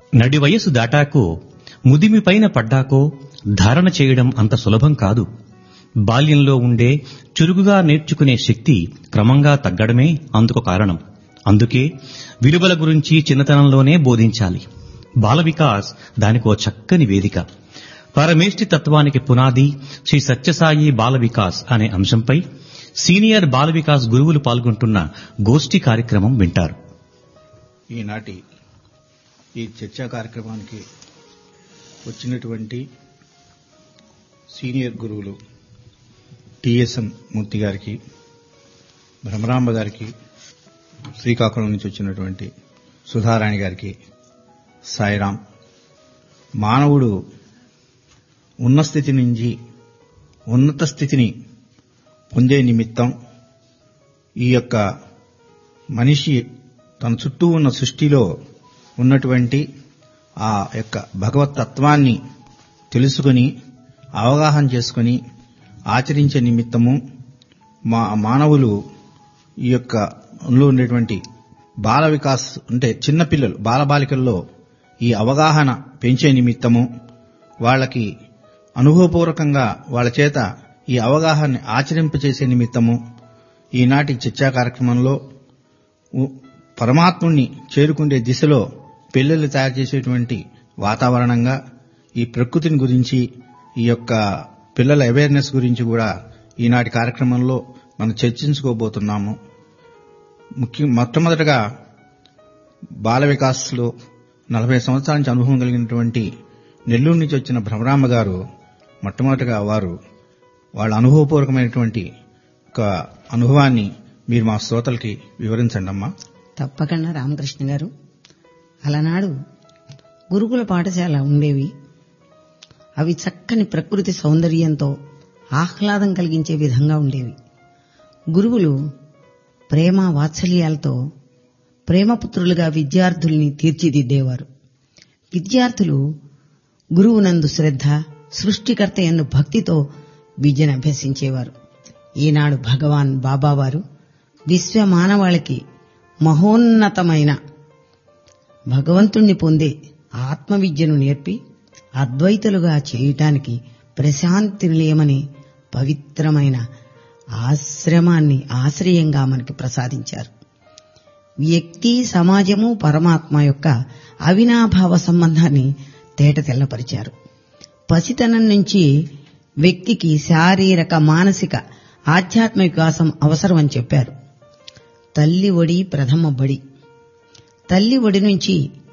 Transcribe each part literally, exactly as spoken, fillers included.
నడి వయసు దాటాకో ముదిమిపైన పడ్డాకో ధారణ చేయడం అంత సులభం కాదు. బాల్యంలో ఉండే చురుకుగా నేర్చుకునే శక్తి క్రమంగా తగ్గడమే అందుకు కారణం. అందుకే విలువల గురించి చిన్నతనంలోనే బోధించాలి. బాల వికాస్ దానికో చక్కని వేదిక. పరమేష్ఠి తత్వానికి పునాది శ్రీ సత్యసాయి బాల వికాస్ అనే అంశంపై సీనియర్ బాల వికాస్ గురువులు పాల్గొంటున్న గోష్ఠి కార్యక్రమం వింటారు. ఈనాటి ఈ చర్చా కార్యక్రమానికి వచ్చినటువంటి సీనియర్ గురువులు టిఎస్ఎం మూర్తి గారికి, భ్రమరాంబ గారికి, శ్రీకాకుళం నుంచి వచ్చినటువంటి సుధారాణి గారికి సాయిరాం. మానవుడు ఉన్న స్థితి నుంచి ఉన్నత స్థితిని పొందే నిమిత్తం ఈ యొక్క మనిషి తన చుట్టూ ఉన్న సృష్టిలో ఉన్నటువంటి ఆ యొక్క భగవత్ తత్వాన్ని తెలుసుకుని అవగాహన చేసుకుని ఆచరించే నిమిత్తము మా మానవులు ఈ యొక్క ఉండేటువంటి బాల వికాస్ అంటే చిన్నపిల్లలు బాలబాలికల్లో ఈ అవగాహన పెంచే నిమిత్తము వాళ్ళకి అనుభవపూర్వకంగా వాళ్ళ చేత ఈ అవగాహన ఆచరింపచేసే నిమిత్తము ఈనాటి చర్చా కార్యక్రమంలో పరమాత్ముణ్ణి చేరుకునే దిశలో పిల్లలు తయారు చేసేటువంటి వాతావరణంగా ఈ ప్రకృతిని గురించి ఈ యొక్క పిల్లల అవేర్నెస్ గురించి కూడా ఈనాటి కార్యక్రమంలో మనం చర్చించుకోబోతున్నాము. ముఖ్యం మొట్టమొదటగా బాల వికాస్లో నలభై సంవత్సరాల నుంచి అనుభవం కలిగినటువంటి నెల్లూరు నుంచి వచ్చిన భ్రమరాంబ గారు మొట్టమొదటగా వారు వాళ్ళ అనుభవపూర్వకమైనటువంటి ఒక అనుభవాన్ని మీరు మా శ్రోతలకి వివరించండి అమ్మా. తప్పకుండా రామకృష్ణ గారు. అలనాడు గురుకుల పాఠశాల ఉండేవి. అవి చక్కని ప్రకృతి సౌందర్యంతో ఆహ్లాదం కలిగించే విధంగా ఉండేవి. గురువులు ప్రేమ వాత్సల్యాలతో ప్రేమపుత్రులుగా విద్యార్థుల్ని తీర్చిదిద్దేవారు. విద్యార్థులు గురువునందు శ్రద్ధ, సృష్టికర్త యందు భక్తితో విద్యను అభ్యసించేవారు. ఈనాడు భగవాన్ బాబావారు విశ్వ మానవాళికి మహోన్నతమైన భగవంతుణ్ణి పొందే ఆత్మవిద్యను నేర్పి అద్వైతులుగా చేయటానికి ప్రశాంతి నిలయమనే పవిత్రమైన ఆశ్రమాన్ని ఆశ్రయంగా మనకి ప్రసాదించారు. వ్యక్తి, సమాజము, పరమాత్మ యొక్క అవినాభావ సంబంధాన్ని తేట తెల్లపరిచారు. పసితనం నుంచి వ్యక్తికి శారీరక, మానసిక, ఆధ్యాత్మిక వికాసం అవసరమని చెప్పారు. తల్లి ఒడి ప్రథమ బడి. తల్లి ఒడి నుంచి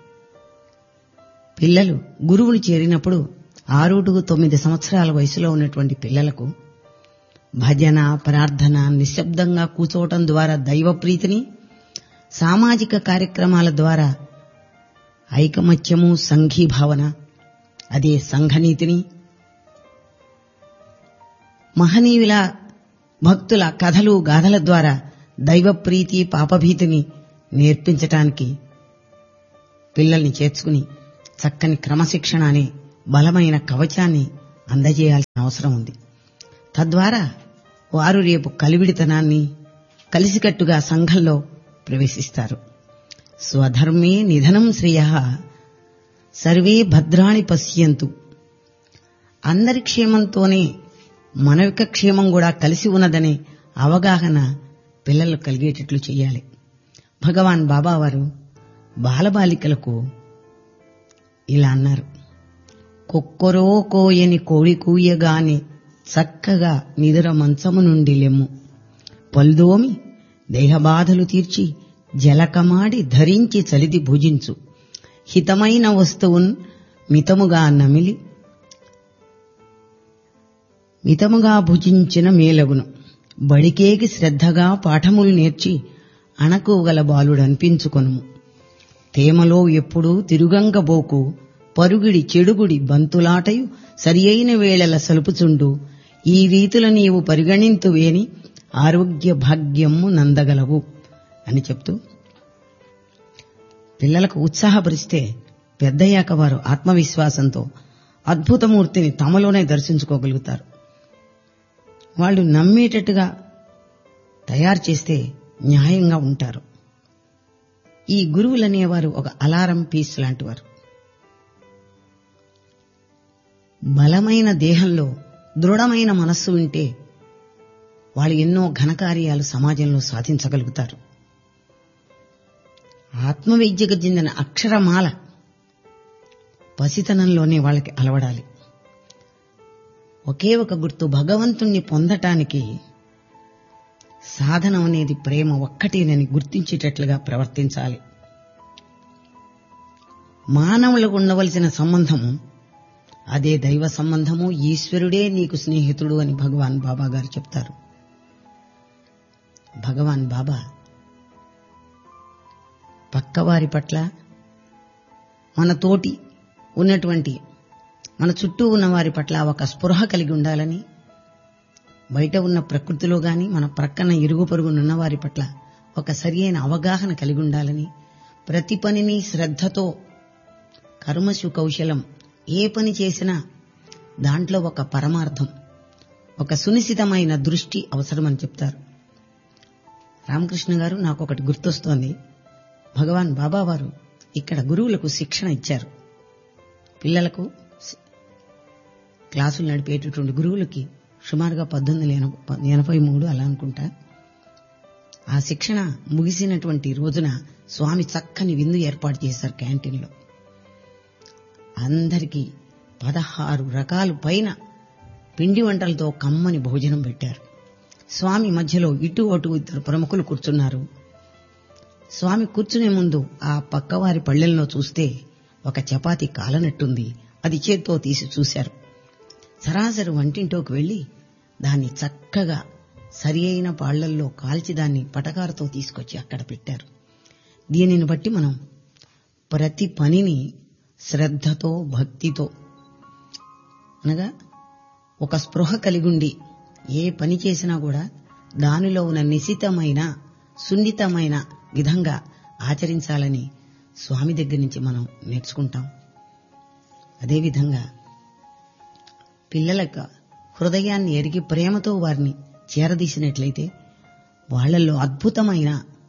పిల్లలు గురువులు చేరినప్పుడు ఆరు టు తొమ్మిది సంవత్సరాల వయసులో ఉన్నటువంటి పిల్లలకు భజన, ప్రార్థన, నిశ్శబ్దంగా కూర్చోవటం ద్వారా దైవ ప్రీతిని, సామాజిక కార్యక్రమాల ద్వారా ఐకమత్యము, సంఘీభావన, అదే సంఘనీతిని, మహనీయుల భక్తుల కథలు గాథల ద్వారా దైవప్రీతి, పాపభీతిని నేర్పించటానికి పిల్లల్ని చేర్చుకుని చక్కని క్రమశిక్షణ అనే బలమైన కవచాన్ని అందజేయాల్సిన అవసరం ఉంది. తద్వారా వారు రేపు కలివిడితనాన్ని కలిసికట్టుగా సంఘంలో ప్రవేశిస్తారు. స్వధర్మే నిధనం శ్రేయః సర్వే భద్రాణి పశ్యంతు. అందరి క్షేమంతోనే మన యొక్క క్షేమం కూడా కలిసి ఉన్నదనే అవగాహన పిల్లలు కలిగేటట్లు చేయాలి. భగవాన్ బాబావారు బాలబాలికలకు ఇలా అన్నారు: కొక్కరో కోయని కోడి కూయగానే చక్కగా నిదుర మంచము నుండి లెమ్ము, పల్దోమి దేహబాధలు తీర్చి జలకమాడి ధరించి చలిది భుజించు, హితమైన వస్తువున్ మితముగా నమిలి మితముగా భుజించిన మేలగును, బడికేకి శ్రద్ధగా పాఠములు నేర్చి అణకువగల బాలుడనిపించుకొనుము, తేమలో ఎప్పుడూ తిరుగంగబోకు, పరుగిడి చెడుగుడి బంతులాటయు సరియైన వేళల సలుపుచుండు, ఈ రీతుల నీవు పరిగణింతువేని ఆరోగ్య భాగ్యము నందగలవు అని చెప్తూ పిల్లలకు ఉత్సాహపరిస్తే పెద్దయ్యాక వారు ఆత్మవిశ్వాసంతో అద్భుతమూర్తిని తమలోనే దర్శించుకోగలుగుతారు. వాళ్ళు నమ్మేటట్టుగా తయారు చేస్తే న్యాయంగా ఉంటారు. ఈ గురువులనేవారు ఒక అలారం పీస్ లాంటివారు. బలమైన దేహంలో దృఢమైన మనస్సు ఉంటే వాళ్ళు ఎన్నో ఘనకార్యాలు సమాజంలో సాధించగలుగుతారు. ఆత్మవిద్యకు చెందిన అక్షరమాల పసితనంలోనే వాళ్ళకి అలవడాలి. ఒకే ఒక గుర్తు, భగవంతుణ్ణి పొందటానికి సాధనం అనేది ప్రేమ ఒక్కటేనని గుర్తించేటట్లుగా ప్రవర్తించాలి. మానవులకు ఉండవలసిన సంబంధం అదే దైవ సంబంధము. ఈశ్వరుడే నీకు స్నేహితుడు అని భగవాన్ బాబా గారు చెప్తారు. భగవాన్ బాబా పక్కవారి పట్ల, మన తోటి ఉన్నటువంటి మన చుట్టూ ఉన్న వారి పట్ల ఒక స్పృహ కలిగి ఉండాలని, బయట ఉన్న ప్రకృతిలో గాని మన ప్రక్కన ఇరుగు పొరుగునున్న వారి పట్ల ఒక సరి అయిన అవగాహన కలిగి ఉండాలని, ప్రతి పనిని శ్రద్ధతో, కర్మసు కౌశలం, ఏ పని చేసినా దాంట్లో ఒక పరమార్థం, ఒక సునిశ్చితమైన దృష్టి అవసరమని చెప్తారు. రామకృష్ణ గారు నాకు ఒకటి గుర్తొస్తోంది. భగవాన్ బాబా వారు ఇక్కడ గురువులకు శిక్షణ ఇచ్చారు. పిల్లలకు క్లాసులు నడిపేటటువంటి గురువులకి సుమారుగా పద్దెనిమిది ఎనభై మూడు అలా అనుకుంటా. ఆ శిక్షణ ముగిసినటువంటి రోజున స్వామి చక్కని విందు ఏర్పాటు చేశారు క్యాంటీన్లో. అందరికీ పదహారు రకాల పైన పిండి వంటలతో కమ్మని భోజనం పెట్టారు. స్వామి మధ్యలో ఇటు అటు ఇద్దరు ప్రముఖులు కూర్చున్నారు. స్వామి కూర్చునే ముందు ఆ పక్కవారి పళ్ళెల్లో చూస్తే ఒక చపాతీ కాలనట్టుంది. అది చేత్తో తీసి చూశారు. సరాసరి వంటింటోకి వెళ్లి దాన్ని చక్కగా సరి అయిన పాళ్లల్లో కాల్చి దాన్ని పటకారతో తీసుకొచ్చి అక్కడ పెట్టారు. దీనిని బట్టి మనం ప్రతి పనిని శ్రద్ధతో, భక్తితో, అనగా ఒక స్పృహ కలిగుండి ఏ పని చేసినా కూడా దానిలో ఉన్న నిశితమైన, సున్నితమైన విధంగా ఆచరించాలని స్వామి దగ్గర నుంచి మనం నేర్చుకుంటాం. అదేవిధంగా పిల్లలకు హృదయాన్ని ఎరిగి ప్రేమతో వారిని చేరదీసినట్లయితే వాళ్లలో అద్భుతమైన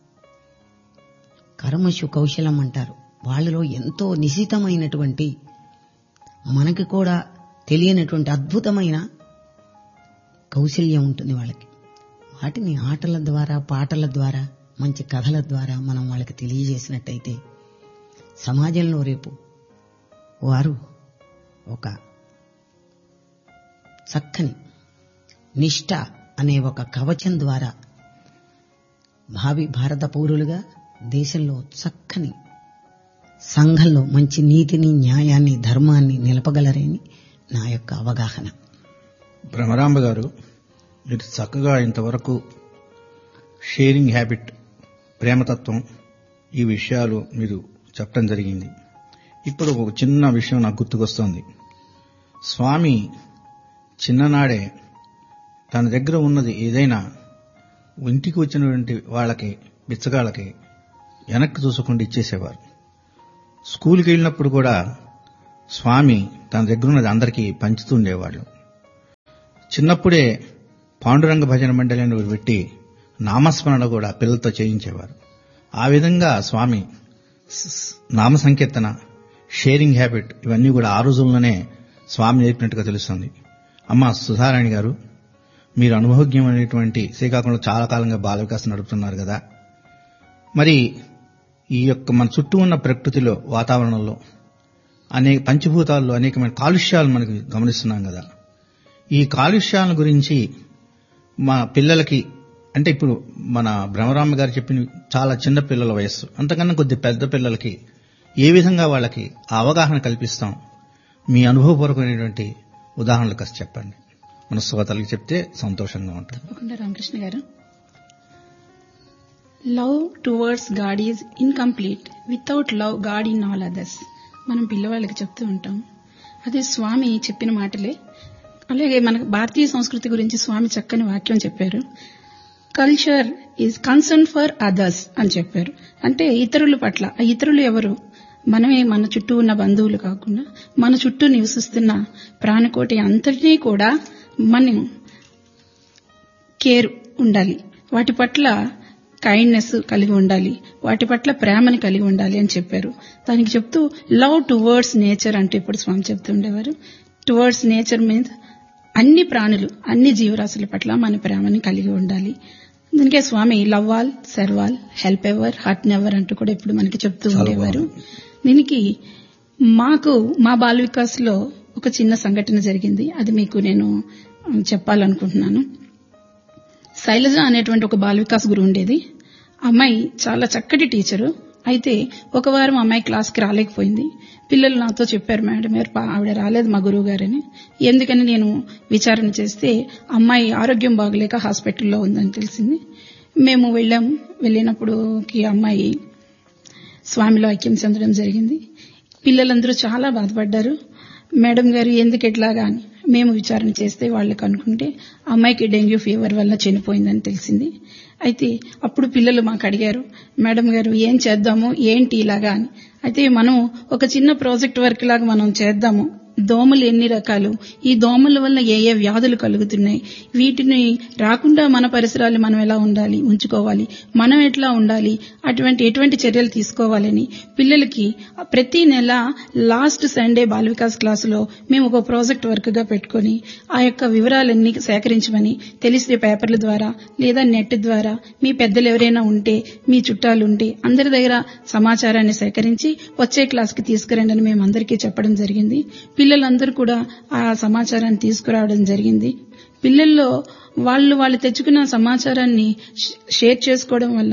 కర్మశు కౌశలం అంటారు. వాళ్లలో ఎంతో నిశితమైనటువంటి, మనకి కూడా తెలియనటువంటి అద్భుతమైన కౌశల్యం ఉంటుంది వాళ్ళకి. వాటిని ఆటల ద్వారా, పాటల ద్వారా, మంచి కథల ద్వారా మనం వాళ్ళకి తెలియజేసినట్టయితే సమాజంలో రేపు వారు ఒక చక్కని నిష్ఠ అనే ఒక కవచం ద్వారా భావి భారత పౌరులుగా దేశంలో చక్కని సంఘంలో మంచి నీతిని, న్యాయాన్ని, ధర్మాన్ని నిలపగలరని నా యొక్క అవగాహన. భ్రమరాంబ గారు, మీరు చక్కగా ఇంతవరకు షేరింగ్ హ్యాబిట్, ప్రేమతత్వం, ఈ విషయాలు మీరు చెప్పడం జరిగింది. ఇప్పుడు ఒక చిన్న విషయం నాకు గుర్తుకొస్తోంది. స్వామి చిన్ననాడే తన దగ్గర ఉన్నది ఏదైనా ఇంటికి వచ్చినటువంటి వాళ్ళకి, బిచ్చగాళ్ళకి వెనక్కి చూసకుండా ఇచ్చేసేవారు. స్కూల్కి వెళ్ళినప్పుడు కూడా స్వామి తన దగ్గర ఉన్నది అందరికీ పంచుతుండేవాళ్ళు. చిన్నప్పుడే పాండురంగ భజన మండలి అని పెట్టి నామస్మరణ కూడా పిల్లలతో చేయించేవారు. ఆ విధంగా స్వామి నామ సంకీర్తన, షేరింగ్ హ్యాబిట్ ఇవన్నీ కూడా ఆ రోజుల్లోనే స్వామి నేర్పినట్టుగా తెలుస్తుంది. అమ్మ సుధారాణి గారు, మీరు అనుభవజ్ఞమైనటువంటి శ్రీకాకుళంలో చాలా కాలంగా బాల వికాసం నడుపుతున్నారు కదా, మరి ఈ యొక్క మన చుట్టూ ఉన్న ప్రకృతిలో, వాతావరణంలో అనేక పంచభూతాల్లో అనేకమైన కాలుష్యాలు మనకి గమనిస్తున్నాం కదా. ఈ కాలుష్యాల గురించి మా పిల్లలకి, అంటే ఇప్పుడు మన భ్రమరామ గారు చెప్పిన చాలా చిన్న పిల్లల వయస్సు, అంతకన్నా కొద్ది పెద్ద పిల్లలకి ఏ విధంగా వాళ్ళకి ఆ అవగాహన కల్పిస్తాం? మీ అనుభవపూర్వకమైనటువంటి ఉదాహరణలు కాస్త చెప్పండి. మన శ్రోతలకి చెప్తే సంతోషంగా ఉంటుంది. తప్పకుండా రామకృష్ణ గారు. Love towards God is incomplete without love God in all others. మనం పిల్లవాళ్ళకి చెప్తూ ఉంటాం. అదే స్వామి చెప్పిన మాటలే. అలాగే మన భారతీయ సంస్కృతి గురించి స్వామి చక్కని వాక్యం చెప్పారు. Culture is concern for others అని చెప్పారు. అంటే ఇతరుల పట్ల. ఆ ఇతరులు ఎవరు? మనమే. మన చుట్టూ ఉన్న బంధువులు కాకుండా మన చుట్టూ నివసిస్తున్న ప్రాణకోటి అంతటినీ కూడా మనం కేర్ ఉండాలి. వాటి పట్ల కైండ్నెస్ కలిగి ఉండాలి. వాటి పట్ల ప్రేమని కలిగి ఉండాలి అని చెప్పారు. దానికి చెప్తూ లవ్ టువర్డ్స్ నేచర్ అంటే ఇప్పుడు స్వామి చెప్తుండేవారు. టువర్డ్స్ నేచర్ మీన్స్ అన్ని ప్రాణులు అన్ని జీవరాశుల పట్ల మన ప్రేమని కలిగి ఉండాలి. అందుకే స్వామి love all, serve all, help ever, hurt never అంటూ కూడా ఇప్పుడు మనకి చెప్తూ ఉండేవారు. దీనికి మాకు మా బాల వికాస్ లో ఒక చిన్న సంఘటన జరిగింది, అది మీకు నేను చెప్పాలనుకుంటున్నాను. శైలజ అనేటువంటి ఒక బాల వికాస్ గురువు ఉండేది. అమ్మాయి చాలా చక్కటి టీచరు. అయితే ఒక వారం అమ్మాయి క్లాస్కి రాలేకపోయింది. పిల్లలు నాతో చెప్పారు, మేడం గారు ఆవిడ రాలేదు మా గురువు గారని. ఎందుకని నేను విచారణ చేస్తే అమ్మాయి ఆరోగ్యం బాగలేక హాస్పిటల్లో ఉందని తెలిసింది. మేము వెళ్ళాము. వెళ్ళినప్పుడు అమ్మాయి స్వామిలో ఐక్యం చెందడం జరిగింది. పిల్లలందరూ చాలా బాధపడ్డారు. మేడం గారు ఎందుకు ఎట్లాగా అని మేము విచారణ చేస్తే వాళ్ళు కనుక్కుంటే అమ్మాయికి డెంగ్యూ ఫీవర్ వల్ల చనిపోయిందని తెలిసింది. అయితే అప్పుడు పిల్లలు మాకు అడిగారు, మేడం గారు ఏం చేద్దాము ఏంటి ఇలాగా అని. అయితే మనం ఒక చిన్న ప్రాజెక్ట్ వర్క్ లాగా మనం చేద్దాము. దోమలు ఎన్ని రకాలు, ఈ దోమల వల్ల ఏ ఏ వ్యాధులు కలుగుతున్నాయి, వీటిని రాకుండా మన పరిసరాలు మనం ఎలా ఉండాలి ఉంచుకోవాలి, మనం ఎట్లా ఉండాలి, అటువంటి ఎటువంటి చర్యలు తీసుకోవాలని పిల్లలకి ప్రతి నెల లాస్ట్ సండే బాల వికాస్ క్లాసులో మేము ఒక ప్రాజెక్ట్ వర్క్ గా పెట్టుకుని ఆ యొక్క వివరాలన్నీ సేకరించమని తెలిసే పేపర్ల ద్వారా లేదా నెట్ ద్వారా మీ పెద్దలు ఎవరైనా ఉంటే మీ చుట్టాలు ఉంటే అందరి దగ్గర సమాచారాన్ని సేకరించి వచ్చే క్లాస్కి తీసుకురండి అని మేము అందరికీ చెప్పడం జరిగింది. పిల్లలందరూ కూడా ఆ సమాచారాన్ని తీసుకురావడం జరిగింది. పిల్లల్లో వాళ్ళు వాళ్ళు తెచ్చుకున్న సమాచారాన్ని షేర్ చేసుకోవడం వల్ల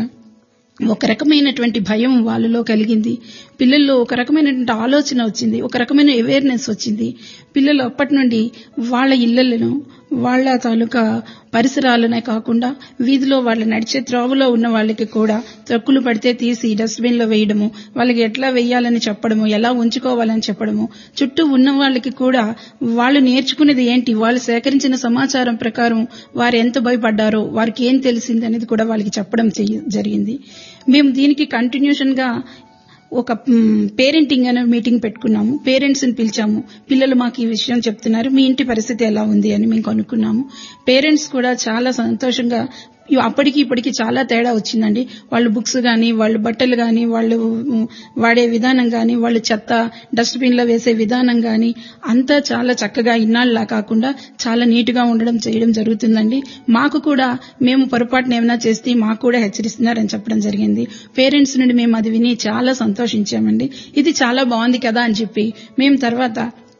ఒక రకమైనటువంటి భయం వాళ్ళలో కలిగింది. పిల్లల్లో ఒక రకమైనటువంటి ఆలోచన వచ్చింది, ఒక రకమైన అవేర్నెస్ వచ్చింది. పిల్లలు అప్పటి నుండి వాళ్ళ ఇళ్లను వాళ్ళ తాలూకా పరిసరాలనే కాకుండా వీధిలో వాళ్ళ నడిచే త్రోవలో ఉన్న వాళ్ళకి కూడా తొక్కులు పడితే తీసి డస్ట్బిన్ లో వేయడము, వాళ్ళకి ఎట్లా వేయాలని చెప్పడము, ఎలా ఉంచుకోవాలని చెప్పడము, చుట్టూ ఉన్న వాళ్ళకి కూడా వాళ్ళు నేర్చుకునేది ఏంటి, వాళ్ళు సేకరించిన సమాచారం ప్రకారం వారు ఎంత భయపడ్డారో, వారికి ఏం తెలిసింది అనేది కూడా వాళ్ళకి చెప్పడం జరిగింది. మేము దీనికి కంటిన్యూషన్ గా ఒక పేరెంటింగ్ అనే మీటింగ్ పెట్టుకున్నాము. పేరెంట్స్ ని పిలిచాము. పిల్లలు మాకు ఈ విషయం చెప్తున్నారు, మీ ఇంటి పరిస్థితి ఎలా ఉంది అని మేము కనుక్కున్నాము. పేరెంట్స్ కూడా చాలా సంతోషంగా, అప్పటికి ఇప్పటికి చాలా తేడా వచ్చిందండి. వాళ్ళు బుక్స్ గాని, వాళ్ళు బట్టలు గాని, వాళ్ళు వాడే విధానం గాని, వాళ్ళు చెత్త డస్ట్బిన్ లో వేసే విధానం గాని అంతా చాలా చక్కగా ఇన్నాళ్ళలా కాకుండా చాలా నీట్ గా ఉండడం చేయడం జరుగుతుందండి. మాకు కూడా మేము పొరపాటున ఏమైనా చేస్తే మాకు కూడా హెచ్చరిస్తున్నారని చెప్పడం జరిగింది. పేరెంట్స్ నుండి మేము అది విని చాలా సంతోషించామండి. ఇది చాలా బాగుంది కదా అని చెప్పి మేము తర్వాత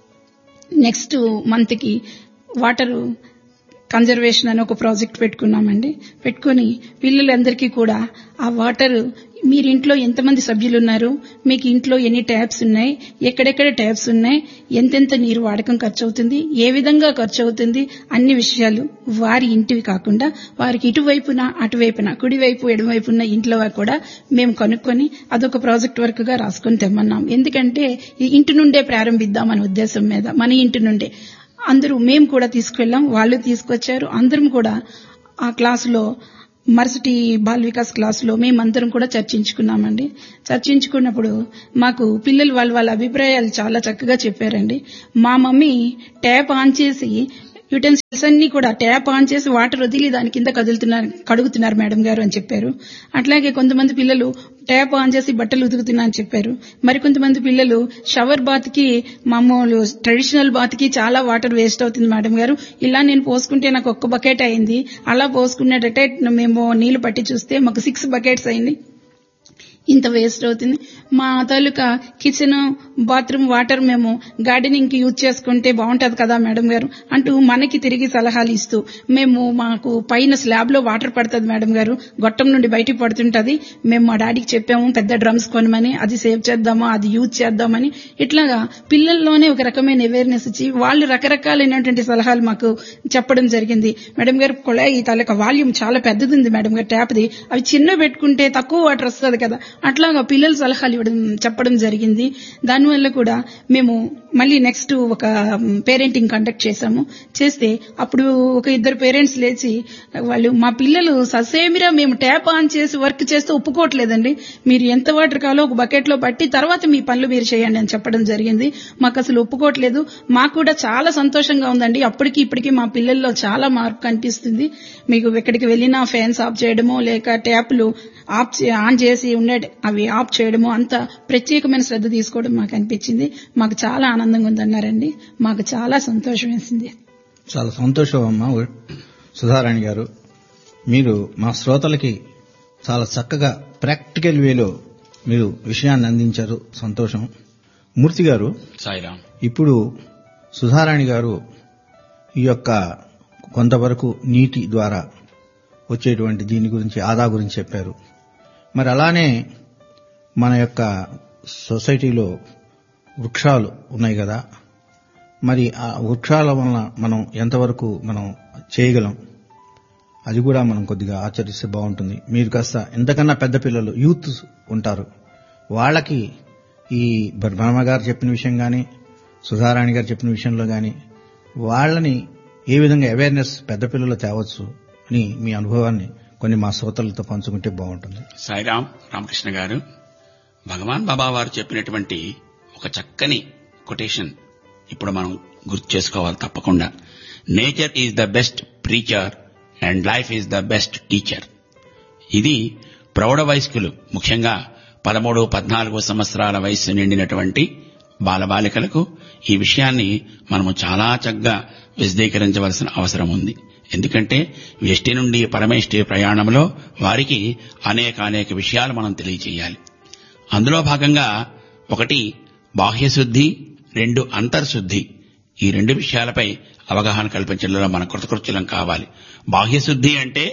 నెక్స్ట్ మంత్ కి వాటర్ కన్జర్వేషన్ అని ఒక ప్రాజెక్ట్ పెట్టుకున్నామండి. పెట్టుకుని పిల్లలందరికీ కూడా ఆ వాటర్, మీరు ఇంట్లో ఎంతమంది సభ్యులు ఉన్నారు, మీకు ఇంట్లో ఎన్ని ట్యాప్స్ ఉన్నాయి, ఎక్కడెక్కడ ట్యాప్స్ ఉన్నాయి, ఎంతెంత నీరు వాడకం ఖర్చు అవుతుంది, ఏ విధంగా ఖర్చు అవుతుంది, అన్ని విషయాలు వారి ఇంటివి కాకుండా వారికి ఇటువైపున అటువైపున కుడివైపు ఎడమవైపున్న ఇంట్లో కూడా మేము కనుక్కొని అదొక ప్రాజెక్ట్ వర్క్ గా రాసుకొని తెమ్మన్నాం. ఎందుకంటే ఈ ఇంటి నుండే ప్రారంభిద్దామనే ఉద్దేశం మీద మన ఇంటి నుండే అందరూ మేము కూడా తీసుకువెళ్ళాం, వాళ్ళు తీసుకొచ్చారు. అందరం కూడా ఆ క్లాసులో మరుసటి బాల్ వికాస్ క్లాసులో మేమందరం కూడా చర్చించుకున్నామండి. చర్చించుకున్నప్పుడు మాకు పిల్లలు వాళ్ళ వాళ్ళ అభిప్రాయాలు చాలా చక్కగా చెప్పారండి. మా మమ్మీ ట్యాప్ ఆన్ చేసి యుటెన్సిల్స్ అన్ని కూడా ట్యాప్ ఆన్ చేసి వాటర్ వదిలి దాని కింద కదులుతున్నారు కడుగుతున్నారు మేడం గారు అని చెప్పారు. అట్లాగే కొంతమంది పిల్లలు ట్యాప్ ఆన్ చేసి బట్టలు ఉతుకుతున్నా అని చెప్పారు. మరికొంతమంది పిల్లలు షవర్ బాత్ కి, మామూలు ట్రెడిషనల్ బాత్ కి చాలా వాటర్ వేస్ట్ అవుతుంది మేడం గారు, ఇలా నేను పోసుకుంటే నాకు ఒక్క బకెట్ అయింది, అలా పోసుకునేటట్టే మేము నీళ్లు పట్టి చూస్తే మాకు సిక్స్ బకెట్స్ అయింది, ఇంత వేస్ట్ అవుతుంది. మా తాలూకా కిచెన్ బాత్రూమ్ వాటర్ మేము గార్డెనింగ్ కి యూజ్ చేసుకుంటే బాగుంటది కదా మేడం గారు అంటూ మనకి తిరిగి సలహాలు ఇస్తూ, మేము మాకు పైన స్లాబ్ లో వాటర్ పడుతుంది మేడం గారు, గొట్టం నుండి బయటికి పడుతుంటది, మేము మా డాడీకి చెప్పాము పెద్ద డ్రమ్స్ కొనమని, అది సేవ్ చేద్దామా, అది యూజ్ చేద్దామని. ఇట్లాగా పిల్లల్లోనే ఒక రకమైన అవేర్నెస్ ఇచ్చి వాళ్ళు రకరకాలైనటువంటి సలహాలు మాకు చెప్పడం జరిగింది. మేడం గారు కొళాయి ఈ తాలూకా వాల్యూమ్ చాలా పెద్దది ఉంది మేడం గారు ట్యాప్ది, అవి చిన్న పెట్టుకుంటే తక్కువ వాటర్ వస్తుంది కదా, అట్లాగా పిల్లలు సలహాలు ఇవ్వడం చెప్పడం జరిగింది. దానివల్ల కూడా మేము మళ్ళీ నెక్స్ట్ ఒక పేరెంటింగ్ కండక్ట్ చేశాము. చేస్తే అప్పుడు ఒక ఇద్దరు పేరెంట్స్ లేచి వాళ్ళు, మా పిల్లలు ససేమిరా మేము ట్యాప్ ఆన్ చేసి వర్క్ చేస్తే ఒప్పుకోవట్లేదండి, మీరు ఎంత వాటర్ కావాలో ఒక బకెట్ లో పట్టి తర్వాత మీ పనులు మీరు చేయండి అని చెప్పడం జరిగింది. మాకు అసలు ఒప్పుకోవట్లేదు. మాకు కూడా చాలా సంతోషంగా ఉందండి. అప్పటికి ఇప్పటికీ మా పిల్లల్లో చాలా మార్పు కనిపిస్తుంది. మీకు ఎక్కడికి వెళ్ళినా ఫ్యాన్స్ ఆఫ్ చేయడమో లేక ట్యాప్లు ఆఫ్ ఆన్ చేసి ఉండే స్టాండర్డ్ అవి ఆఫ్ చేయడము అంత ప్రత్యేకమైన శ్రద్ధ తీసుకోవడం మాకు అనిపించింది. మాకు చాలా ఆనందంగా ఉందన్నారండి. మాకు చాలా సంతోషం వేసింది. చాలా సంతోషం అమ్మా సుధారాణి గారు. మీరు మా శ్రోతలకి చాలా చక్కగా ప్రాక్టికల్ వేలో మీరు విషయాన్ని అందించారు. సంతోషం. మూర్తి గారు, సాయిరాం. ఇప్పుడు సుధారాణి గారు ఈ యొక్క కొంతవరకు నీటి ద్వారా వచ్చేటువంటి దీని గురించి ఆదా గురించి చెప్పారు. మరి అలానే మన యొక్క సొసైటీలో వృక్షాలు ఉన్నాయి కదా, మరి ఆ వృక్షాల వలన మనం ఎంతవరకు మనం చేయగలం, అది కూడా మనం కొద్దిగా ఆచరిస్తే బాగుంటుంది. మీరు కాస్త ఎంతకన్నా పెద్ద పిల్లలు యూత్ ఉంటారు, వాళ్ళకి ఈ బ్రహ్మ గారు చెప్పిన విషయం కానీ సుధారాణి గారు చెప్పిన విషయంలో కానీ వాళ్ళని ఏ విధంగా అవేర్నెస్ పెద్ద పిల్లలు తేవచ్చు అని మీ అనుభవాన్ని కొన్ని మా శ్రోతలతో పంచుకుంటే బాగుంటుంది. సాయిరాం రామకృష్ణ గారు, భగవాన్ బాబా వారు చెప్పినటువంటి ఒక చక్కని కొటేషన్ ఇప్పుడు మనం గుర్తు చేసుకోవాలి తప్పకుండా. Nature is the best preacher and life is the best teacher. ఇది ప్రౌఢ వయస్కులు, ముఖ్యంగా పదమూడు పద్నాలుగు సంవత్సరాల వయస్సు నిండినటువంటి బాలబాలికలకు ఈ విషయాన్ని మనము చాలా చక్కగా విశదీకరించవలసిన అవసరం ఉంది. ఎందుకంటే వ్యష్టి నుండి పరమేష్టి ప్రయాణంలో వారికి అనేక అనేక విషయాలు మనం తెలియచేయాలి. అందులో భాగంగా ఒకటి బాహ్యశుద్ధి, రెండు అంతర్శుద్ధి. ఈ రెండు విషయాలపై అవగాహన కల్పించడంలో మన కృతకృత్యులం కావాలి. బాహ్యశుద్ధి అంటే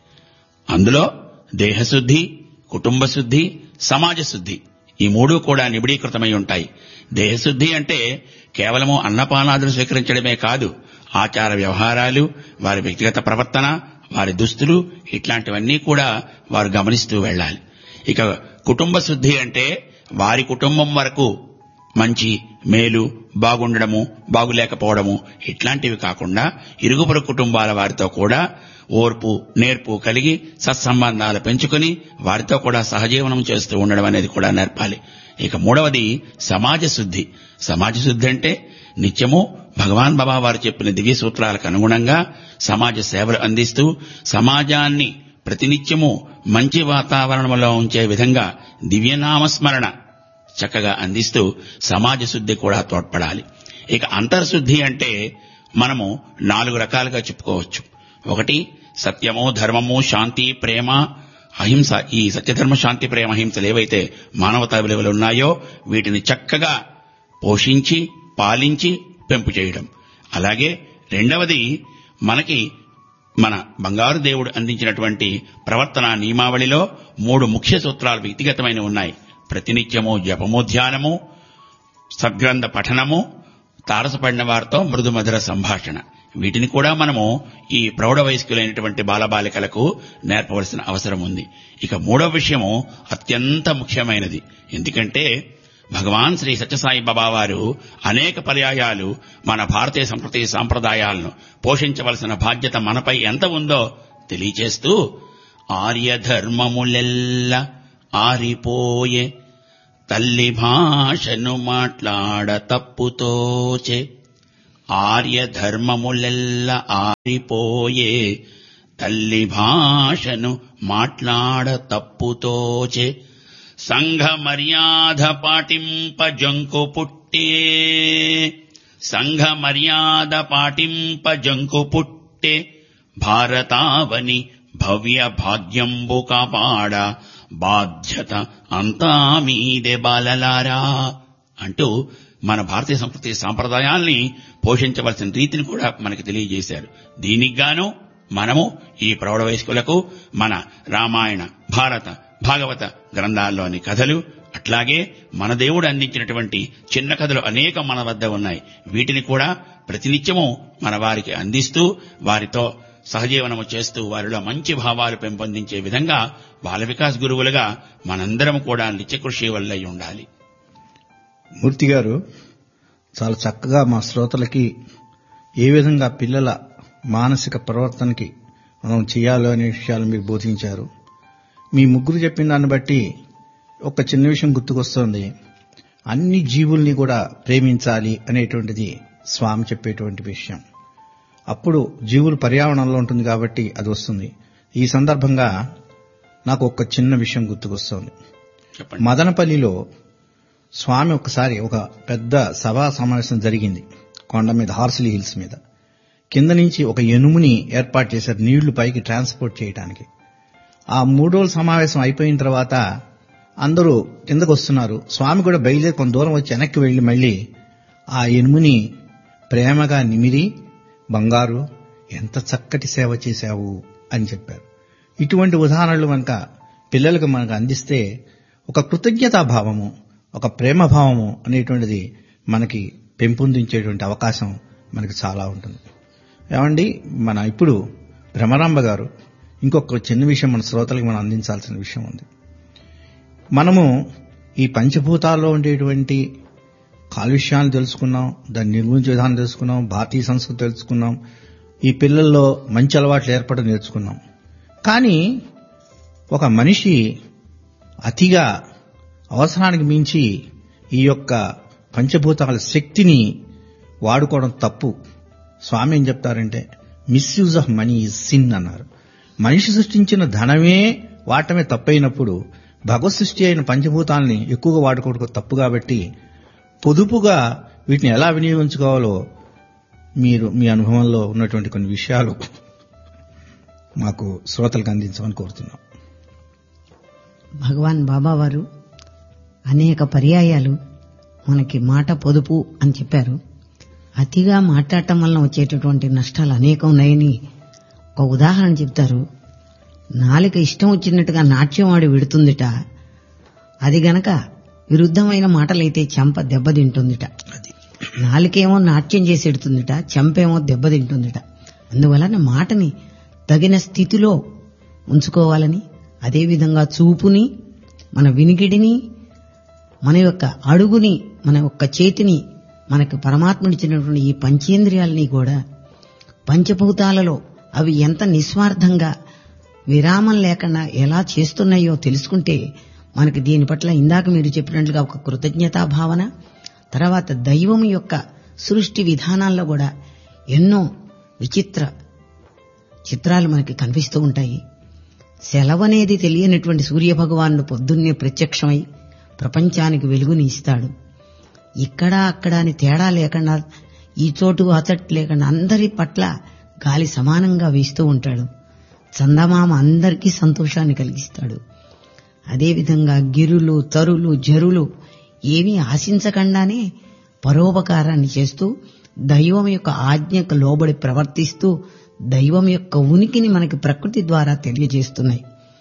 అందులో దేహశుద్ధి, కుటుంబ శుద్ధి, సమాజ శుద్ధి ఈ మూడు కూడా నిబిడీకృతమై ఉంటాయి. దేహశుద్ధి అంటే కేవలము అన్నపానాదులు స్వీకరించడమే కాదు, ఆచార వ్యవహారాలు, వారి వ్యక్తిగత ప్రవర్తన, వారి దుస్తులు ఇట్లాంటివన్నీ కూడా వారు గమనిస్తూ వెళ్ళాలి. ఇక కుటుంబ శుద్ధి అంటే వారి కుటుంబం వరకు మంచి మేలు, బాగుండడము, బాగులేకపోవడము ఇట్లాంటివి కాకుండా ఇరుగుపొరు కుటుంబాల వారితో కూడా ఓర్పు నేర్పు కలిగి సత్సంబంధాలు పెంచుకుని వారితో కూడా సహజీవనం చేస్తూ ఉండడం అనేది కూడా నేర్పాలి. ఇక మూడవది సమాజ శుద్ధి. సమాజ శుద్ధి అంటే నిత్యము భగవాన్ బాబా వారు చెప్పిన దివ్య సూత్రాలకు అనుగుణంగా సమాజ సేవలు అందిస్తూ సమాజాన్ని ప్రతినిత్యము మంచి వాతావరణంలో ఉంచే విధంగా దివ్యనామస్మరణ చక్కగా అందిస్తూ సమాజ శుద్ధి కూడా తోడ్పడాలి. ఇక అంతర్శుద్ధి అంటే మనము నాలుగు రకాలుగా చెప్పుకోవచ్చు. ఒకటి సత్యము, ధర్మము, శాంతి, ప్రేమ, అహింస. ఈ సత్యధర్మ శాంతి ప్రేమ అహింసలు ఏవైతే మానవతా విలువలు ఉన్నాయో వీటిని చక్కగా పోషించి పాలించి పెంపు చేయడం. అలాగే రెండవది మనకి మన బంగారు దేవుడు అందించినటువంటి ప్రవర్తన నియమావళిలో మూడు ముఖ్య సూత్రాలు వ్యక్తిగతమైన ఉన్నాయి. ప్రతినిత్యము జపము, ధ్యానము, సద్గ్రంథ పఠనము, తారసపడిన వారితో మృదుమధుర సంభాషణ. వీటిని కూడా మనము ఈ ప్రౌఢ వయస్కులైనటువంటి బాలబాలికలకు నేర్పవలసిన అవసరం ఉంది. ఇక మూడవ విషయము అత్యంత ముఖ్యమైనది. ఎందుకంటే భగవాన్ శ్రీ సత్యసాయి బాబా వారు అనేక పర్యాయాలు మన భారతీయ సంస్కృతి సాంప్రదాయాలను పోషించవలసిన బాధ్యత మనపై ఎంత ఉందో తెలియచేస్తూ ఆర్యధర్మములెల్ల ఆరిపోయే తల్లి భాషను మాట్లాడ తప్పుతోచే. ఆర్యధర్మములెల్ల ఆరిపోయే తల్లి భాషను మాట్లాడ తప్పుతోచే. సంఘ మర్యాద పాటింప జంకు పుట్టే. సంఘ మర్యాద పాటింప జంకు పుట్టే. భారతావని భవ్య భాగ్యంబు కాపాడ బాధ్యత అంతా మీదే బాలలారా అంటూ మన భారతీయ సంస్కృతి సాంప్రదాయాల్ని పోషించవలసిన రీతిని కూడా మనకి తెలియజేశారు. దీనికి గాను మనము ఈ ప్రౌఢ వయస్కులకు మన రామాయణ, భారత, భాగవత గ్రంథాల్లోని కథలు, అట్లాగే మన దేవుడు అందించినటువంటి చిన్న కథలు అనేక మన వద్ద ఉన్నాయి. వీటిని కూడా ప్రతినిత్యము మన వారికి అందిస్తూ వారితో సహజీవనము చేస్తూ వారిలో మంచి భావాలు పెంపొందించే విధంగా బాల వికాస్ గురువులుగా మనందరం కూడా నిత్యకృషి వల్లై ఉండాలి. మూర్తి గారు చాలా చక్కగా మా శ్రోతలకి ఏ విధంగా పిల్లల మానసిక ప్రవర్తనకి మనం చేయాలో అనే విషయాలు మీరు బోధించారు. మీ ముగ్గురు చెప్పిన దాన్ని బట్టి ఒక చిన్న విషయం గుర్తుకొస్తోంది. అన్ని జీవుల్ని కూడా ప్రేమించాలి అనేటువంటిది స్వామి చెప్పేటువంటి విషయం. అప్పుడు జీవులు పర్యావరణంలో ఉంటుంది కాబట్టి అది వస్తుంది. ఈ సందర్భంగా నాకు ఒక చిన్న విషయం గుర్తుకొస్తోంది. చెప్పండి. మదనపల్లిలో స్వామి ఒకసారి ఒక పెద్ద సభా సమావేశం జరిగింది. కొండ మీద, హార్సిలీ హిల్స్ మీద. కింద నుంచి ఒక ఎనుముని ఏర్పాటు చేశారు నీళ్లు పైకి ట్రాన్స్పోర్ట్ చేయడానికి. ఆ మూడు రోజుల సమావేశం అయిపోయిన తర్వాత అందరూ కిందకు వస్తున్నారు. స్వామి కూడా బయలుదేరి కొంత దూరం వచ్చి వెనక్కి వెళ్లి మళ్ళీ ఆ ఎనుముని ప్రేమగా నిమిరి, బంగారు ఎంత చక్కటి సేవ చేశావు అని చెప్పారు. ఇటువంటి ఉదాహరణలు మనక పిల్లలకు మనకు అందిస్తే ఒక కృతజ్ఞతాభావము, ఒక ప్రేమభావము అనేటువంటిది మనకి పెంపొందించేటువంటి అవకాశం మనకి చాలా ఉంటుంది. ఏమండి, మన ఇప్పుడు భ్రమరాంబ గారు ఇంకొక చిన్న విషయం మన శ్రోతలకు మనం అందించాల్సిన విషయం ఉంది. మనము ఈ పంచభూతాల్లో ఉండేటువంటి కాలుష్యాన్ని తెలుసుకున్నాం, దాన్ని నిర్మించే విధానం తెలుసుకున్నాం, భారతీయ సంస్కృతి తెలుసుకున్నాం, ఈ పిల్లల్లో మంచి అలవాట్లు ఏర్పడడం నేర్చుకున్నాం. కానీ ఒక మనిషి అతిగా అవసరానికి మించి ఈ యొక్క పంచభూతాల శక్తిని వాడుకోవడం తప్పు. స్వామి ఏం చెప్తారంటే misuse of money is sin అన్నారు. మనిషి సృష్టించిన ధనమే వాడటమే తప్పైనప్పుడు భగవత్ సృష్టి అయిన పంచభూతాలని ఎక్కువగా వాడుకోవడం తప్పు. కాబట్టి పొదుపుగా వీటిని ఎలా వినియోగించుకోవాలో మీరు మీ అనుభవంలో ఉన్నటువంటి కొన్ని విషయాలు మాకు శ్రోతలకు అందించమని కోరుతున్నాం. భగవాన్ బాబా వారు అనేక పర్యాయాలు మనకి మాట పొదుపు అని చెప్పారు. అతిగా మాట్లాడటం వలన వచ్చేటటువంటి నష్టాలు అనేకం ఉన్నాయని ఒక ఉదాహరణ చెప్తారు. నాలుక ఇష్టం వచ్చినట్టుగా నాట్యం ఆడి విడుతుందిట. అది గనక విరుద్ధమైన మాటలైతే చెంప దెబ్బతింటుందిట. నాలుకేమో నాట్యం చేసి ఎడుతుందిట, చెంపేమో దెబ్బతింటుందిట. అందువలన మాటని తగిన స్థితిలో ఉంచుకోవాలని, అదేవిధంగా చూపుని, మన వినికిడిని, మన యొక్క అడుగుని, మన యొక్క చేతిని, మనకు పరమాత్ముడిచ్చినటువంటి ఈ పంచేంద్రియాలని కూడా పంచభూతాలలో అవి ఎంత నిస్వార్థంగా విరామం లేకుండా ఎలా చేస్తున్నాయో తెలుసుకుంటే మనకి దీని పట్ల ఇందాక మీరు చెప్పినట్లుగా ఒక కృతజ్ఞతా భావన, తర్వాత దైవం యొక్క సృష్టి విధానాల్లో కూడా ఎన్నో విచిత్ర చిత్రాలు మనకి కనిపిస్తూ ఉంటాయి. సెలవనేది తెలియనటువంటి సూర్యభగవానుడు పొద్దున్నే ప్రత్యక్షమై ప్రపంచానికి వెలుగుని ఇస్తాడు. ఇక్కడ అక్కడ అని తేడా లేకుండా, ఈ చోటు ఆ చోటు లేకుండా అందరి పట్ల గాలి సమానంగా వీస్తూ ఉంటాడు. చందమామ అందరికీ సంతోషాన్ని కలిగిస్తాడు. అదేవిధంగా గిరులు, తరులు, జరులు ఏమీ ఆశించకుండానే పరోపకారాన్ని చేస్తూ దైవం యొక్క ఆజ్ఞకు లోబడి ప్రవర్తిస్తూ దైవం యొక్క ఉనికిని మనకి ప్రకృతి ద్వారా తెలియజేస్తున్నాయి.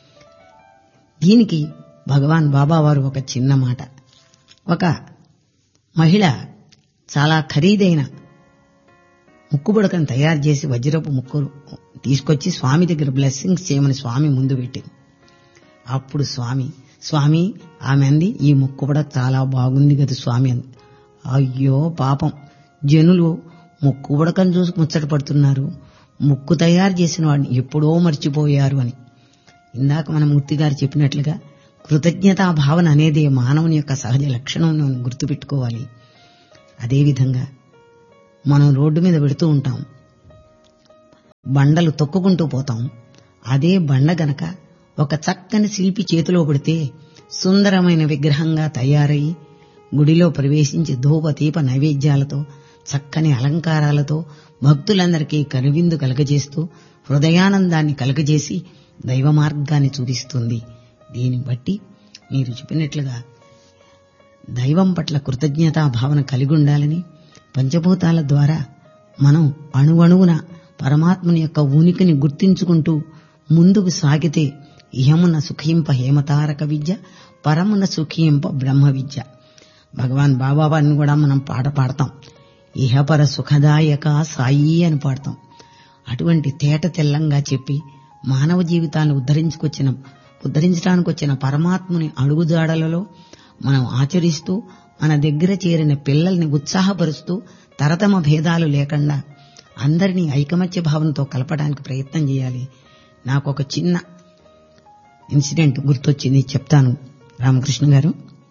దీనికి భగవాన్ బాబా వారు ఒక చిన్న మాట, ఒక మహిళ చాలా ఖరీదైన ముక్కుబుడకను తయారు చేసి వజ్రపు ముక్కు తీసుకొచ్చి స్వామి దగ్గర బ్లెస్సింగ్స్ చేయమని స్వామి ముందు పెట్టింది. అప్పుడు స్వామి స్వామి ఆమె అంది, ఈ ముక్కుబుడ చాలా బాగుంది కదా స్వామి అంది. అయ్యో పాపం, జనులు ముక్కుబుడకను చూసి ముచ్చట పడుతున్నారు, ముక్కు తయారు చేసిన వాడిని ఎప్పుడో మర్చిపోయారు అని. ఇందాక మన మూర్తి గారు చెప్పినట్లుగా కృతజ్ఞతా భావన అనేది మానవుని యొక్క సహజ లక్షణం గుర్తుపెట్టుకోవాలి. అదేవిధంగా మనం రోడ్డు మీద పెడుతూ ఉంటాం, బండలు తొక్కుకుంటూ పోతాం. అదే బండ గనక ఒక చక్కని శిల్పి చేతిలో పెడితే సుందరమైన విగ్రహంగా తయారై గుడిలో ప్రవేశించి ధూప దీప నైవేద్యాలతో చక్కని అలంకారాలతో భక్తులందరికీ కనువిందు కలగజేస్తూ హృదయానందాన్ని కలగజేసి దైవ మార్గాన్ని చూపిస్తుంది. దీన్ని బట్టి మీరు చెప్పినట్లుగా దైవం పట్ల కృతజ్ఞతా భావన కలిగి ఉండాలని, పంచభూతాల ద్వారా మనం అణువణువున పరమాత్మని యొక్క ఉనికిని గుర్తించుకుంటూ ముందుకు సాగితే ఇహమున సుఖింప హేమతారక విద్య, పరమున సుఖింప బ్రహ్మ విద్య. భగవాన్ బాబావారిని కూడా మనం పాట పాడతాం, ఇహపర సుఖదాయక సాయి అని పాడతాం. అటువంటి తేట తెల్లంగా చెప్పి మానవ జీవితాన్ని ఉద్ధరించుకొచ్చిన ఉద్ధరించడానికి వచ్చిన పరమాత్ముని అడుగుజాడలలో మనం ఆచరిస్తూ మన దగ్గర చేరిన పిల్లల్ని ఉత్సాహపరుస్తూ తరతమ భేదాలు లేకుండా అందరినీ ఐకమత్య భావంతో కలపడానికి ప్రయత్నం చేయాలి. నాకు ఒక చిన్న ఇన్సిడెంట్ గుర్తొచ్చింది, చెప్తాను. రామకృష్ణ గారు,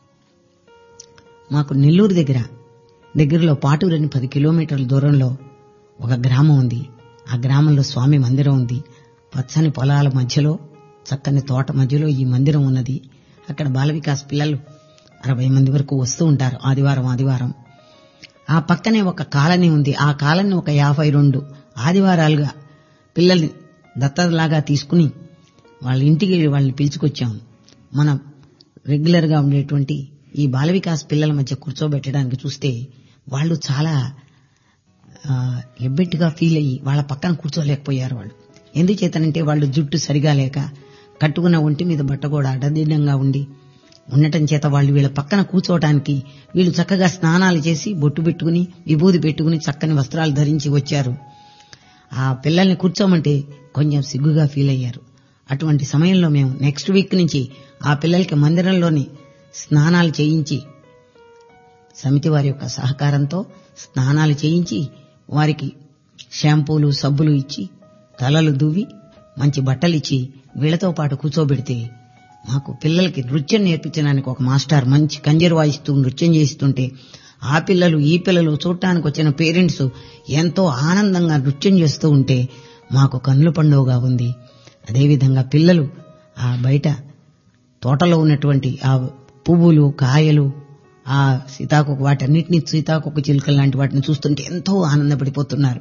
మాకు నెల్లూరు దగ్గర దగ్గరలో పాటూరని పది కిలోమీటర్ల దూరంలో ఒక గ్రామం ఉంది. ఆ గ్రామంలో స్వామి మందిరం ఉంది. పచ్చని పొలాల మధ్యలో, చక్కని తోట మధ్యలో ఈ మందిరం ఉన్నది. అక్కడ బాల వికాస్ పిల్లలు అరవై మంది వరకు వస్తూ ఉంటారు ఆదివారం ఆదివారం. ఆ పక్కనే ఒక కాలనీ ఉంది. ఆ కాలనీ ఒక యాభై రెండు ఆదివారాలుగా పిల్లల్ని దత్తతలాగా తీసుకుని వాళ్ళ ఇంటికి వాళ్ళని పిలుచుకొచ్చాము. మనం రెగ్యులర్ గా ఉండేటువంటి ఈ బాల వికాస్ పిల్లల మధ్య కూర్చోబెట్టడానికి చూస్తే వాళ్ళు చాలా ఎబ్బెట్టుగా ఫీల్ అయ్యి వాళ్ళ పక్కన కూర్చోలేకపోయారు. వాళ్ళు ఎందుచేతనంటే వాళ్ళు జుట్టు సరిగా లేక కట్టుకున్న ఒంటి మీద బట్ట కూడా అడ్డదిడ్డంగా ఉండి ఉండటం చేత వాళ్ళు వీళ్ళ పక్కన కూర్చోవటానికి వీళ్ళు చక్కగా స్నానాలు చేసి బొట్టు పెట్టుకుని విభూది పెట్టుకుని చక్కని వస్త్రాలు ధరించి వచ్చారు. ఆ పిల్లల్ని కూర్చోమంటే కొంచెం సిగ్గుగా ఫీల్ అయ్యారు. అటువంటి సమయంలో మేము నెక్స్ట్ వీక్ నుంచి ఆ పిల్లలకి మందిరంలోని స్నానాలు చేయించి సమితి వారి యొక్క సహకారంతో స్నానాలు చేయించి వారికి షాంపూలు సబ్బులు ఇచ్చి తలలు దువ్వి మంచి బట్టలు ఇచ్చి వీళ్లతో పాటు కూర్చోబెడితే మాకు పిల్లలకి నృత్యం నేర్పించడానికి ఒక మాస్టర్ మంచి కంజర్ వాయిస్తూ నృత్యం చేస్తుంటే ఆ పిల్లలు ఈ పిల్లలు చూడటానికి వచ్చిన పేరెంట్స్ ఎంతో ఆనందంగా నృత్యం చేస్తూ ఉంటే మాకు కన్నుల పండుగగా ఉంది. అదేవిధంగా పిల్లలు ఆ బయట తోటలో ఉన్నటువంటి ఆ పువ్వులు కాయలు ఆ సీతాకొక వాటన్నిటినీ సీతాకొక చిలుకలు లాంటి వాటిని చూస్తుంటే ఎంతో ఆనందపడిపోతున్నారు.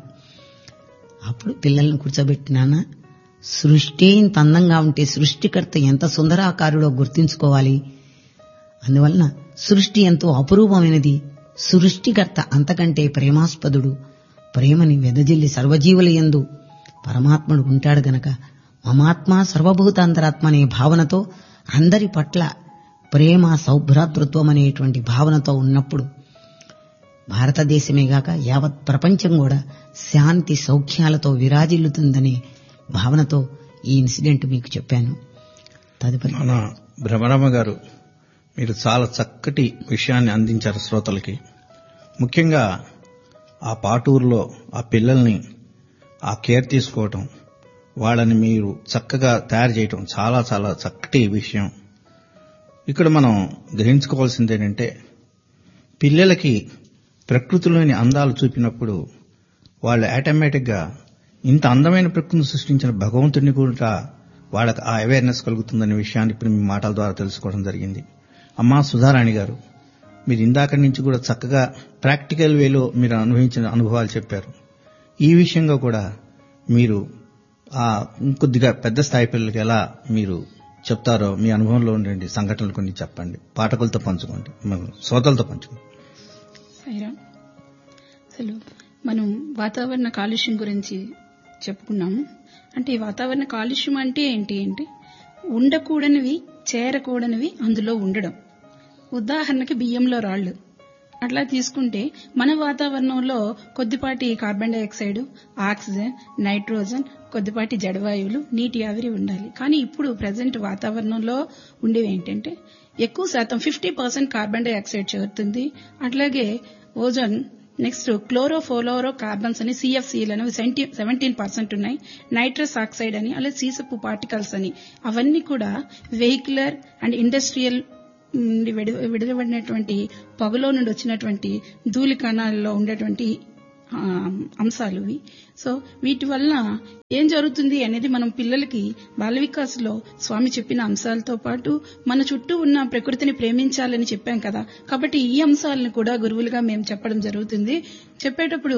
అప్పుడు పిల్లల్ని కూర్చోబెట్టినానా సృష్టి ఇంత అందంగా ఉంటే సృష్టికర్త ఎంత సుందరాకారుడో గుర్తించుకోవాలి. అందువలన సృష్టి ఎంతో అపురూపమైనది. సృష్టికర్త అంతకంటే ప్రేమాస్పదుడు. ప్రేమని వెదజిల్లి సర్వజీవుల యందు పరమాత్ముడు ఉంటాడు గనక మమాత్మ సర్వభూతాంతరాత్మ అనే భావనతో అందరి పట్ల ప్రేమ సౌభ్రాతృత్వం అనేటువంటి భావనతో ఉన్నప్పుడు భారతదేశమే గాక యావత్ ప్రపంచం కూడా శాంతి సౌఖ్యాలతో విరాజిల్లుతుందనే భావనతో ఈ ఇన్సిడెంట్ మీకు చెప్పాను. తదుపరి మన భ్రమరమ్మ గారు మీరు చాలా చక్కటి విషయాన్ని అందించారు శ్రోతలకి. ముఖ్యంగా ఆ పాటూరులో ఆ పిల్లల్ని ఆ కేర్ తీసుకోవటం, వాళ్ళని మీరు చక్కగా తయారు చేయటం చాలా చాలా చక్కటి విషయం. ఇక్కడ మనం గ్రహించుకోవాల్సింది ఏంటంటే పిల్లలకి ప్రకృతిలోని అందాలు చూపినప్పుడు వాళ్ళు ఆటోమేటిక్గా ఇంత అందమైన ప్రకృతిని సృష్టించిన భగవంతుడిని కూడా వాళ్ళకి ఆ అవేర్నెస్ కలుగుతుందనే విషయాన్ని ఇప్పుడు మీ మాటల ద్వారా తెలుసుకోవడం జరిగింది. అమ్మా సుధారాణి గారు, మీరు ఇందాక నుంచి కూడా చక్కగా ప్రాక్టికల్ వేలో మీరు అనుభవించిన అనుభవాలు చెప్పారు. ఈ విషయంగా కూడా మీరు ఆ ఇంకొద్దిగా పెద్ద స్థాయి పిల్లలకి ఎలా మీరు చెప్తారో మీ అనుభవంలో ఉండండి సంఘటనలు కొన్ని చెప్పండి, పాఠకులతో పంచుకోండి, మన శ్రోతలతో పంచుకోండి. అసలు మనం వాతావరణ కాలుష్యం గురించి చెప్పుకున్నాము. అంటే ఈ వాతావరణ కాలుష్యం అంటే ఏంటి అంటే ఉండకూడనివి చేరకూడనివి అందులో ఉండడం. ఉదాహరణకి బియ్యంలో రాళ్లు అట్లా తీసుకుంటే మన వాతావరణంలో కొద్దిపాటి కార్బన్ డైఆక్సైడ్, ఆక్సిజన్, నైట్రోజన్, కొద్దిపాటి జడవాయువులు, నీటి ఆవిరి ఉండాలి. కానీ ఇప్పుడు ప్రజెంట్ వాతావరణంలో ఉండేవి ఏంటంటే ఎక్కువ శాతం ఫిఫ్టీ పర్సెంట్ కార్బన్ డైఆక్సైడ్ చేరుతుంది. అట్లాగే ఓజోన్, నెక్స్ట్ క్లోరోఫ్లోరో కార్బన్స్ అని సిఎఫ్సిలు అనేవి సెవెంటీన్ పర్సెంట్ ఉన్నాయి. నైట్రస్ ఆక్సైడ్ అని, అలాగే సీసపు పార్టికల్స్ అని, అవన్నీ కూడా వెహికులర్ అండ్ ఇండస్ట్రియల్ విడుదలబడినటువంటి పొగలో నుండి వచ్చినటువంటి ధూళి కణాల్లో ఉండేటువంటి అంశాలు ఇవి. సో వీటి వల్ల ఏం జరుగుతుంది అనేది మనం పిల్లలకి బాల వికాస్లో స్వామి చెప్పిన అంశాలతో పాటు మన చుట్టూ ఉన్న ప్రకృతిని ప్రేమించాలని చెప్పాం కదా. కాబట్టి ఈ అంశాలను కూడా గురువులుగా మేము చెప్పడం జరుగుతుంది. చెప్పేటప్పుడు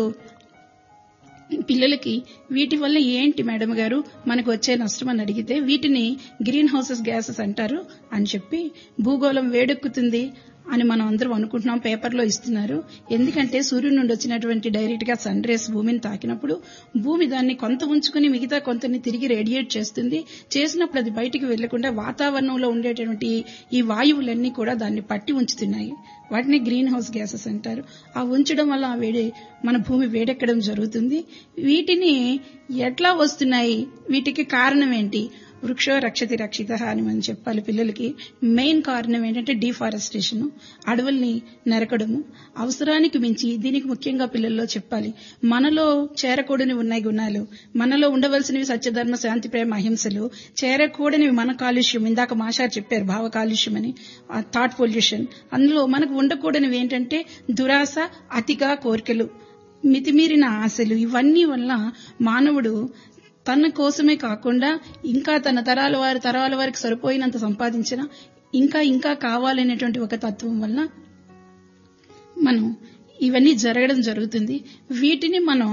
పిల్లలకి వీటి వల్ల ఏంటి మేడం గారు మనకు వచ్చే నష్టం అని అడిగితే వీటిని గ్రీన్ హౌసెస్ గ్యాసెస్ అంటారు అని చెప్పి, భూగోళం వేడెక్కుతుంది అని మనం అందరం అనుకుంటున్నాం, పేపర్లో ఇస్తున్నారు. ఎందుకంటే సూర్యుడి నుండి వచ్చినటువంటి డైరెక్ట్ గా సన్ రేస్ భూమిని తాకినప్పుడు భూమి దాన్ని కొంత ఉంచుకుని మిగతా కొంతని తిరిగి రేడియేట్ చేస్తుంది. చేసినప్పుడు అది బయటికి వెళ్లకుండా వాతావరణంలో ఉండేటువంటి ఈ వాయువులన్నీ కూడా దాన్ని పట్టి ఉంచుతున్నాయి. వాటిని గ్రీన్ హౌస్ గ్యాసెస్ అంటారు. ఆ ఉంచడం వల్ల ఆ వేడి మన భూమి వేడెక్కడం జరుగుతుంది. వీటిని ఎట్లా వస్తున్నాయి, వీటికి కారణం ఏంటి? వృక్షో రక్షతి రక్షిత అని మనం చెప్పాలి పిల్లలకి. మెయిన్ కారణం ఏంటంటే డిఫారెస్టేషన్, అడవుల్ని నరకడము. అవసరానికి మించి దీనికి ముఖ్యంగా పిల్లల్లో చెప్పాలి. మనలో చేరకూడని ఉన్నాయి గుణాలు, మనలో ఉండవలసినవి సత్యధర్మ శాంతి ప్రేమ అహింసలు, చేరకూడనివి మన కాలుష్యం. ఇందాక మాషార్ చెప్పారు భావ కాలుష్యం అని, థాట్ పొల్యూషన్. అందులో మనకు ఉండకూడనివి ఏంటంటే దురాశ, అతిగా కోరికలు, మితిమీరిన ఆశలు. ఇవన్నీ వల్ల మానవుడు తన కోసమే కాకుండా ఇంకా తన తరాల వారి తరాల వారికి సరిపోయినంత సంపాదించిన ఇంకా ఇంకా కావాలనేటువంటి ఒక తత్వం వలన మనం ఇవన్నీ జరగడం జరుగుతుంది. వీటిని మనం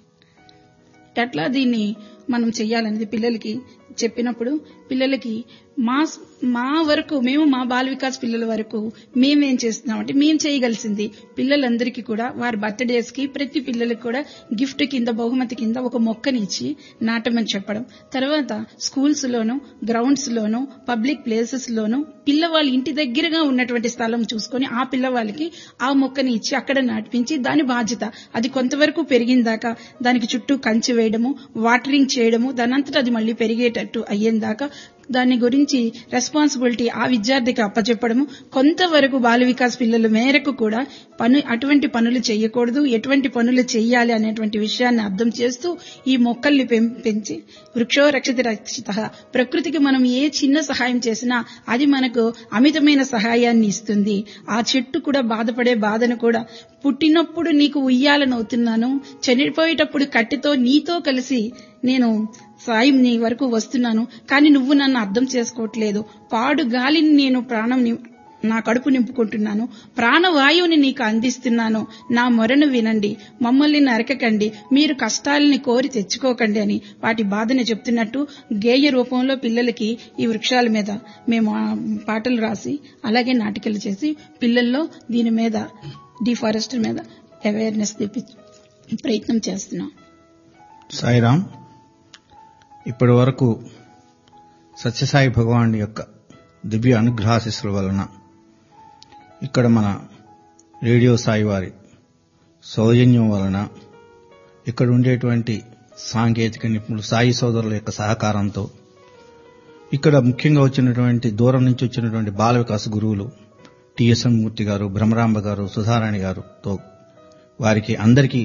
ఎట్లా దీన్ని మనం చెయ్యాలనేది పిల్లలకి చెప్పినప్పుడు పిల్లలకి మా మా వరకు మేము మా బాల వికాస్ పిల్లల వరకు మేమేం చేస్తున్నామంటే మేము చేయగలిసింది పిల్లలందరికీ కూడా వారి బర్త్డేస్ కి ప్రతి పిల్లలకి కూడా గిఫ్ట్ కింద బహుమతి కింద ఒక మొక్కని ఇచ్చి నాటమని చెప్పడం. తర్వాత స్కూల్స్ లోను గ్రౌండ్స్ లోను పబ్లిక్ ప్లేసెస్ లోను పిల్లవాళ్ళ ఇంటి దగ్గరగా ఉన్నటువంటి స్థలం చూసుకొని ఆ పిల్లవాళ్ళకి ఆ మొక్కని ఇచ్చి అక్కడ నాటిపించి దాని బాధ్యత అది కొంతవరకు పెరిగిందాకా దానికి చుట్టూ కంచి వేయడము, వాటరింగ్ చేయడము, దానంతటా అది మళ్లీ పెరిగేటట్టు అయ్యేందాకా దాని గురించి రెస్పాన్సిబిలిటీ ఆ విద్యార్థికి అప్పచెప్పడము. కొంతవరకు బాల వికాస్ పిల్లల మేరకు కూడా పను అటువంటి పనులు చేయకూడదు, ఎటువంటి పనులు చేయాలి అనేటువంటి విషయాన్ని అర్థం చేస్తూ ఈ మొక్కల్ని పెంచి వృక్షో రక్షిత రక్షిత, ప్రకృతికి మనం ఏ చిన్న సహాయం చేసినా అది మనకు అమితమైన సహాయాన్ని ఇస్తుంది. ఆ చెట్టు కూడా బాధపడే బాధను కూడా పుట్టినప్పుడు నీకు ఉయ్యాలనవుతున్నాను, చనిపోయేటప్పుడు కట్టెతో నీతో కలిసి నేను సాయం నీ వరకు వస్తున్నాను, కానీ నువ్వు నన్ను అర్థం చేసుకోవట్లేదు. పాడు గాలిని నేను ప్రాణం నా కడుపు నింపుకుంటున్నాను, ప్రాణవాయువుని నీకు అందిస్తున్నాను, నా మొరను వినండి, మమ్మల్ని నరకకండి, మీరు కష్టాలని కోరి తెచ్చుకోకండి అని వాటి బాధని చెప్తున్నట్టు గేయ రూపంలో పిల్లలకి ఈ వృక్షాల మీద మేము పాటలు రాసి అలాగే నాటికలు చేసి పిల్లల్లో దీని మీద డిఫారెస్ట్ మీద అవేర్నెస్ తెప్పి ప్రయత్నం చేస్తున్నాం. సాయిరామ్, ఇప్పటి వరకు సత్యసాయి భగవాన్ యొక్క దివ్య అనుగ్రహాశిస్సుల వలన ఇక్కడ మన రేడియో సాయి వారి సౌజన్యం వలన ఇక్కడ ఉండేటువంటి సాంకేతిక నిపుణులు సాయి సోదరుల యొక్క సహకారంతో ఇక్కడ ముఖ్యంగా వచ్చినటువంటి దూరం నుంచి వచ్చినటువంటి బాల వికాస గురువులు టిఎస్ఎన్ మూర్తి గారు, బ్రహ్మరాంబ గారు, సుధారాణి గారుతో వారికి అందరికీ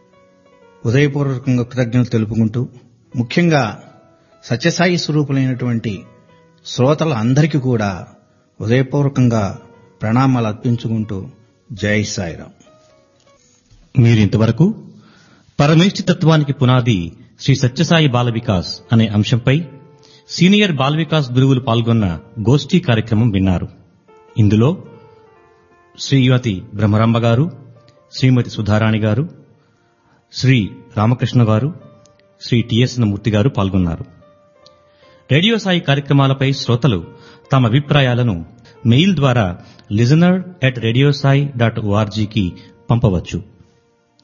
ఉదయపూర్వకంగా కృతజ్ఞతలు తెలుపుకుంటూ ముఖ్యంగా సత్యసాయి స్వరూపులైనటువంటి శ్రోతల అందరికీ కూడా ఉదయపూర్వకంగా ప్రణామాలు అర్పించుకుంటూ జై సాయిరాం. మీరింతవరకు పరమేష్ఠి తత్వానికి పునాది శ్రీ సత్యసాయి బాల వికాస్ అనే అంశంపై సీనియర్ బాల వికాస్ గురువులు పాల్గొన్న గోష్ఠీ కార్యక్రమం విన్నారు. ఇందులో శ్రీమతి బ్రహ్మరాంబ గారు, శ్రీమతి సుధారాణి గారు, శ్రీ రామకృష్ణ గారు, శ్రీ టిఎస్ఎన్ మూర్తి గారు పాల్గొన్నారు. రేడియో సాయి కార్యక్రమాలపై శ్రోతలు తమ అభిప్రాయాలను మెయిల్ ద్వారా listener at radio Sai dot ఓఆర్జీకి పంపవచ్చు.